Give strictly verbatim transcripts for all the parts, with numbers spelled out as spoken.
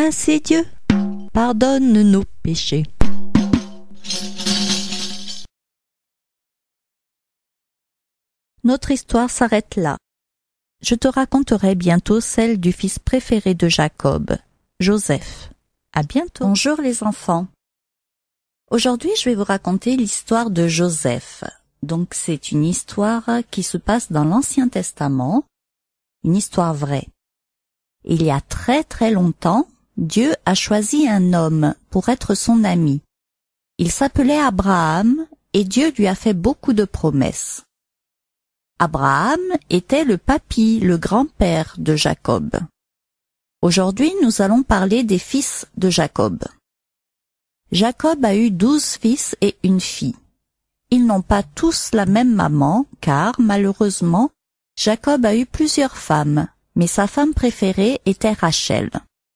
Merci Dieu, pardonne nos péchés. Notre histoire s'arrête là. Je te raconterai bientôt celle du fils préféré de Jacob, Joseph. À bientôt. Bonjour les enfants. Aujourd'hui, je vais vous raconter l'histoire de Joseph. Donc, c'est une histoire qui se passe dans l'Ancien Testament, une histoire vraie. Il y a très très longtemps, Dieu a choisi un homme pour être son ami. Il s'appelait Abraham et Dieu lui a fait beaucoup de promesses. Abraham était le papy, le grand-père de Jacob. Aujourd'hui, nous allons parler des fils de Jacob. Jacob a eu douze fils et une fille. Ils n'ont pas tous la même maman, car, malheureusement, Jacob a eu plusieurs femmes, mais sa femme préférée était Rachel.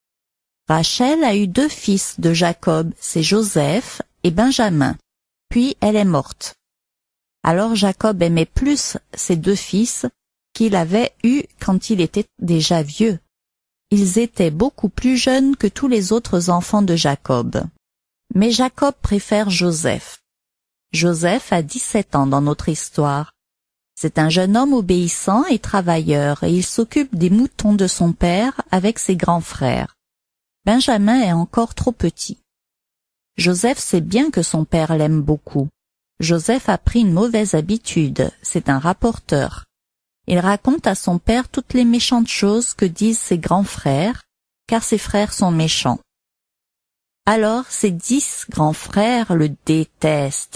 Rachel a eu deux fils de Jacob, c'est Joseph et Benjamin, puis elle est morte. Alors Jacob aimait plus ses deux fils qu'il avait eus quand il était déjà vieux. Ils étaient beaucoup plus jeunes que tous les autres enfants de Jacob. Mais Jacob préfère Joseph. Joseph a dix-sept ans dans notre histoire. C'est un jeune homme obéissant et travailleur et il s'occupe des moutons de son père avec ses grands frères. Benjamin est encore trop petit. Joseph sait bien que son père l'aime beaucoup. Joseph a pris une mauvaise habitude, c'est un rapporteur. Il raconte à son père toutes les méchantes choses que disent ses grands frères, car ses frères sont méchants. Alors ses dix grands frères le détestent.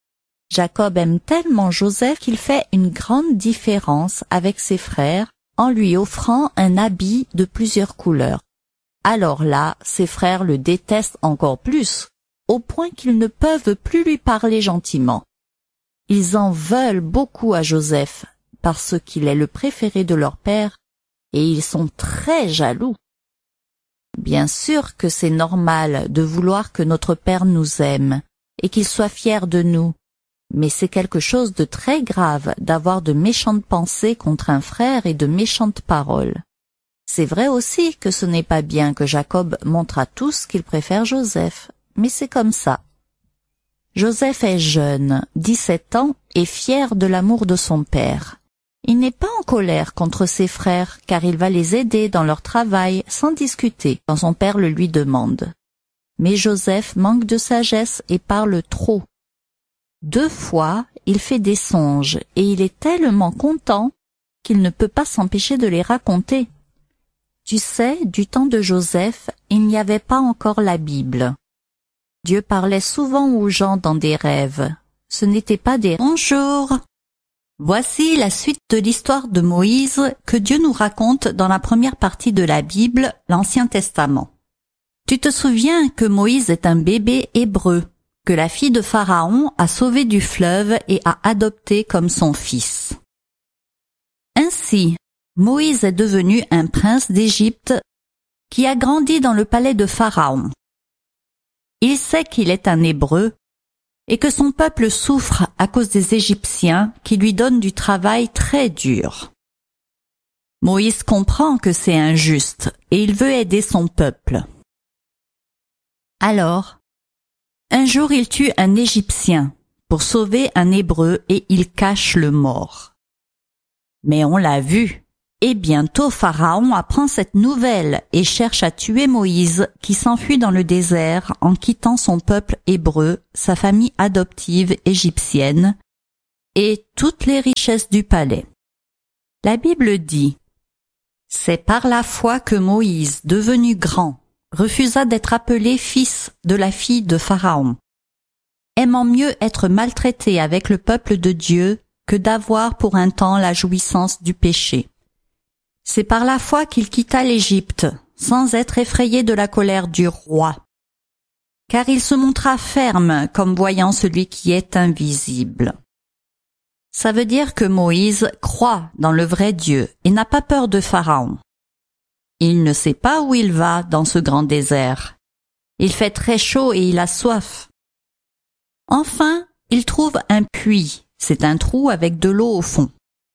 Jacob aime tellement Joseph qu'il fait une grande différence avec ses frères en lui offrant un habit de plusieurs couleurs. Alors là, ses frères le détestent encore plus, au point qu'ils ne peuvent plus lui parler gentiment. Ils en veulent beaucoup à Joseph, parce qu'il est le préféré de leur père, et ils sont très jaloux. Bien sûr que c'est normal de vouloir que notre père nous aime, et qu'il soit fier de nous, mais c'est quelque chose de très grave d'avoir de méchantes pensées contre un frère et de méchantes paroles. C'est vrai aussi que ce n'est pas bien que Jacob montre à tous qu'il préfère Joseph, mais c'est comme ça. Joseph est jeune, dix-sept ans, et fier de l'amour de son père. Il n'est pas en colère contre ses frères, car il va les aider dans leur travail sans discuter quand son père le lui demande. Mais Joseph manque de sagesse et parle trop. Deux fois, il fait des songes et il est tellement content qu'il ne peut pas s'empêcher de les raconter. Tu sais, du temps de Joseph, il n'y avait pas encore la Bible. Dieu parlait souvent aux gens dans des rêves. Ce n'était pas des « bonjour ». Voici la suite de l'histoire de Moïse que Dieu nous raconte dans la première partie de la Bible, l'Ancien Testament. Tu te souviens que Moïse est un bébé hébreu, que la fille de Pharaon a sauvé du fleuve et a adopté comme son fils. Ainsi, Moïse est devenu un prince d'Égypte qui a grandi dans le palais de Pharaon. Il sait qu'il est un Hébreu et que son peuple souffre à cause des Égyptiens qui lui donnent du travail très dur. Moïse comprend que c'est injuste et il veut aider son peuple. Alors, un jour il tue un Égyptien pour sauver un Hébreu et il cache le mort. Mais on l'a vu, et bientôt Pharaon apprend cette nouvelle et cherche à tuer Moïse qui s'enfuit dans le désert en quittant son peuple hébreu, sa famille adoptive égyptienne et toutes les richesses du palais. La Bible dit « C'est par la foi que Moïse, devenu grand, refusa d'être appelé fils de la fille de Pharaon, aimant mieux être maltraité avec le peuple de Dieu que d'avoir pour un temps la jouissance du péché. C'est par la foi qu'il quitta l'Égypte, sans être effrayé de la colère du roi. Car il se montra ferme comme voyant celui qui est invisible. » Ça veut dire que Moïse croit dans le vrai Dieu et n'a pas peur de Pharaon. Il ne sait pas où il va dans ce grand désert. Il fait très chaud et il a soif. Enfin, il trouve un puits, c'est un trou avec de l'eau au fond.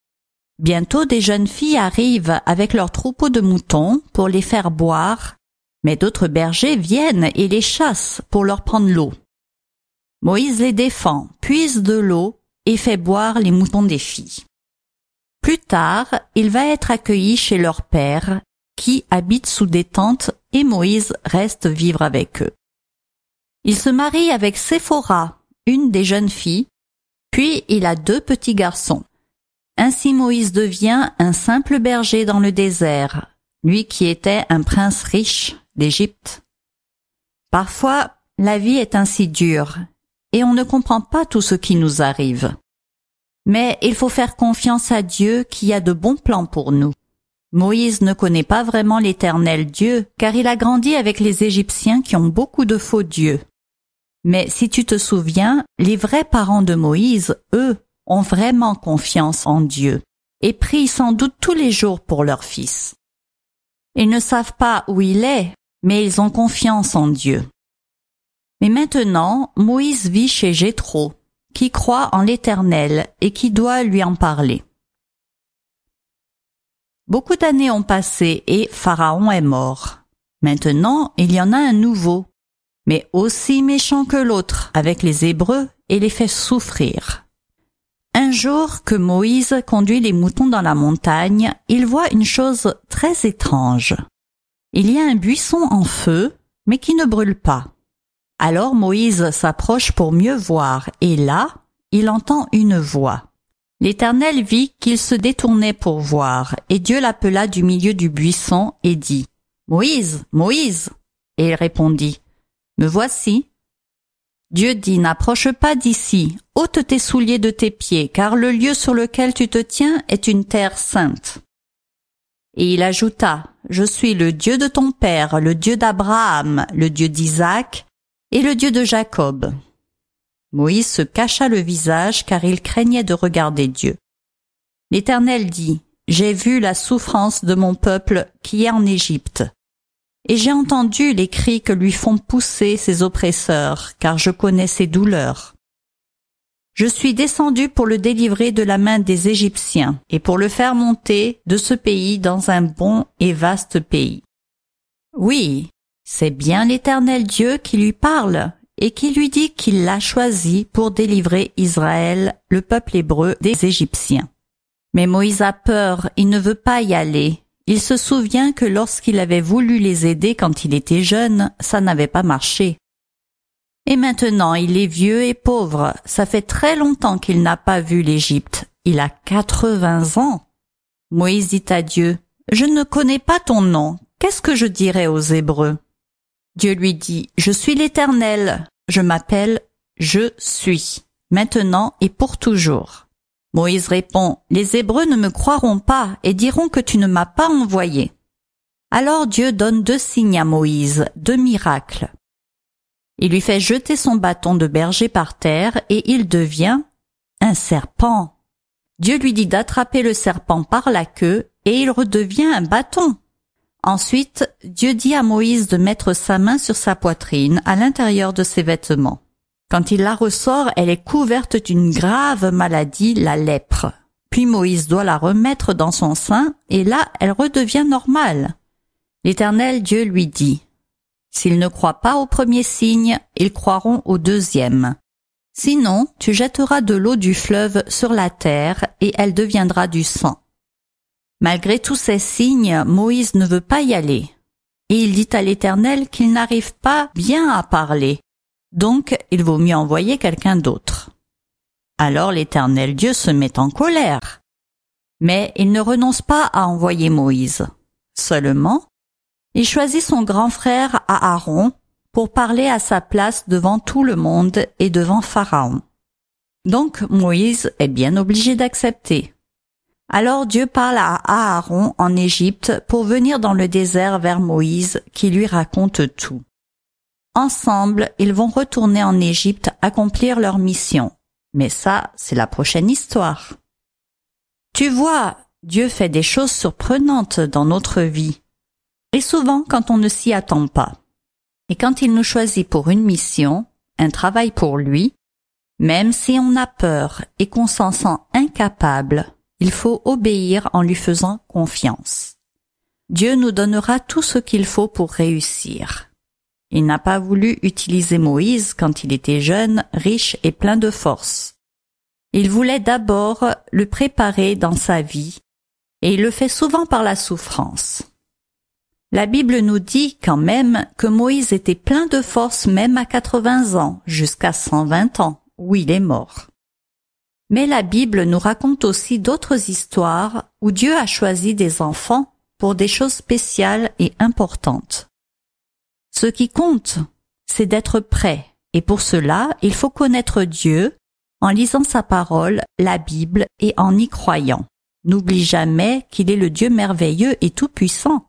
Bientôt des jeunes filles arrivent avec leurs troupeaux de moutons pour les faire boire, Mais d'autres bergers viennent et les chassent pour leur prendre l'eau. Moïse les défend, puise de l'eau et fait boire les moutons des filles. Plus tard, il va être accueilli chez leur père, qui habite sous des tentes, et Moïse reste vivre avec eux. Il se marie avec Séphora, une des jeunes filles, puis il a deux petits garçons. Ainsi Moïse devient un simple berger dans le désert, lui qui était un prince riche d'Égypte. Parfois, la vie est ainsi dure, et on ne comprend pas tout ce qui nous arrive. Mais il faut faire confiance à Dieu qui a de bons plans pour nous. Moïse ne connaît pas vraiment l'Éternel Dieu, car il a grandi avec les Égyptiens qui ont beaucoup de faux dieux. Mais si tu te souviens, les vrais parents de Moïse, eux, ont vraiment confiance en Dieu et prient sans doute tous les jours pour leur fils. Ils ne savent pas où il est, mais ils ont confiance en Dieu. Mais maintenant, Moïse vit chez Jéthro, qui croit en l'Éternel et qui doit lui en parler. Beaucoup d'années ont passé et Pharaon est mort. Maintenant, il y en a un nouveau, mais aussi méchant que l'autre avec les Hébreux et les fait souffrir. Un jour que Moïse conduit les moutons dans la montagne, il voit une chose très étrange. Il y a un buisson en feu, mais qui ne brûle pas. Alors Moïse s'approche pour mieux voir, et là, il entend une voix. L'Éternel vit qu'il se détournait pour voir, et Dieu l'appela du milieu du buisson et dit « Moïse, Moïse !» Et il répondit « Me voici !» Dieu dit « N'approche pas d'ici, ôte tes souliers de tes pieds, car le lieu sur lequel tu te tiens est une terre sainte. » Et il ajouta « Je suis le Dieu de ton père, le Dieu d'Abraham, le Dieu d'Isaac et le Dieu de Jacob. » Moïse se cacha le visage car il craignait de regarder Dieu. L'Éternel dit « J'ai vu la souffrance de mon peuple qui est en Égypte. Et j'ai entendu les cris que lui font pousser ses oppresseurs, car je connais ses douleurs. Je suis descendu pour le délivrer de la main des Égyptiens et pour le faire monter de ce pays dans un bon et vaste pays. Oui, c'est bien l'Éternel Dieu qui lui parle et qui lui dit qu'il l'a choisi pour délivrer Israël, le peuple hébreu, des Égyptiens. Mais Moïse a peur, il ne veut pas y aller. Il se souvient que lorsqu'il avait voulu les aider quand il était jeune, ça n'avait pas marché. Et maintenant, il est vieux et pauvre. Ça fait très longtemps qu'il n'a pas vu l'Égypte. Il a quatre-vingts ans. Moïse dit à Dieu, « Je ne connais pas ton nom. Qu'est-ce que je dirai aux Hébreux ?» Dieu lui dit, « Je suis l'Éternel. Je m'appelle Je suis, maintenant et pour toujours. » Moïse répond, « Les Hébreux ne me croiront pas et diront que tu ne m'as pas envoyé. » Alors Dieu donne deux signes à Moïse, deux miracles. Il lui fait jeter son bâton de berger par terre et il devient un serpent. Dieu lui dit d'attraper le serpent par la queue et il redevient un bâton. Ensuite, Dieu dit à Moïse de mettre sa main sur sa poitrine à l'intérieur de ses vêtements. Quand il la ressort, elle est couverte d'une grave maladie, la lèpre. Puis Moïse doit la remettre dans son sein, et là, elle redevient normale. L'Éternel Dieu lui dit, « S'ils ne croient pas au premier signe, ils croiront au deuxième. Sinon, tu jetteras de l'eau du fleuve sur la terre, et elle deviendra du sang. » Malgré tous ces signes, Moïse ne veut pas y aller. Et il dit à l'Éternel qu'il n'arrive pas bien à parler. Donc, il vaut mieux envoyer quelqu'un d'autre. Alors l'Éternel Dieu se met en colère. Mais il ne renonce pas à envoyer Moïse. Seulement, il choisit son grand frère Aaron pour parler à sa place devant tout le monde et devant Pharaon. Donc Moïse est bien obligé d'accepter. Alors Dieu parle à Aaron en Égypte pour venir dans le désert vers Moïse qui lui raconte tout. Ensemble, ils vont retourner en Égypte accomplir leur mission. Mais ça, c'est la prochaine histoire. Tu vois, Dieu fait des choses surprenantes dans notre vie. Et souvent quand on ne s'y attend pas. Et quand il nous choisit pour une mission, un travail pour lui, même si on a peur et qu'on s'en sent incapable, il faut obéir en lui faisant confiance. Dieu nous donnera tout ce qu'il faut pour réussir. Il n'a pas voulu utiliser Moïse quand il était jeune, riche et plein de force. Il voulait d'abord le préparer dans sa vie, et il le fait souvent par la souffrance. La Bible nous dit quand même que Moïse était plein de force même à quatre-vingts ans, jusqu'à cent vingt ans, où il est mort. Mais la Bible nous raconte aussi d'autres histoires où Dieu a choisi des enfants pour des choses spéciales et importantes. Ce qui compte, c'est d'être prêt, et pour cela, il faut connaître Dieu en lisant sa parole, la Bible, et en y croyant. N'oublie jamais qu'il est le Dieu merveilleux et tout-puissant.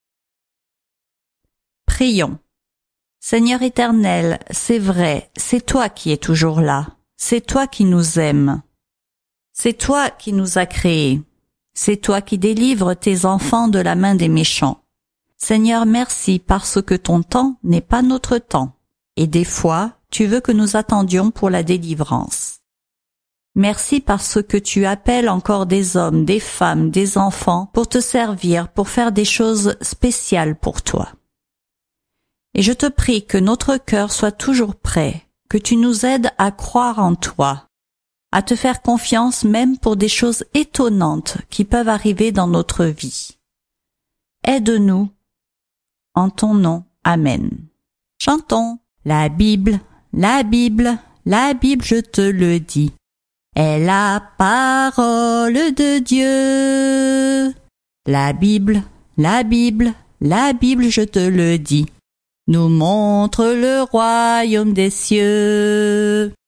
Prions. Seigneur éternel, c'est vrai, c'est toi qui es toujours là. C'est toi qui nous aimes. C'est toi qui nous as créés. C'est toi qui délivres tes enfants de la main des méchants. Seigneur, merci parce que ton temps n'est pas notre temps. Et des fois, tu veux que nous attendions pour la délivrance. Merci parce que tu appelles encore des hommes, des femmes, des enfants pour te servir, pour faire des choses spéciales pour toi. Et je te prie que notre cœur soit toujours prêt, que tu nous aides à croire en toi, à te faire confiance même pour des choses étonnantes qui peuvent arriver dans notre vie. Aide-nous, en ton nom, Amen. Chantons. La Bible, la Bible, la Bible, je te le dis, est la parole de Dieu. La Bible, la Bible, la Bible, je te le dis, nous montre le royaume des cieux.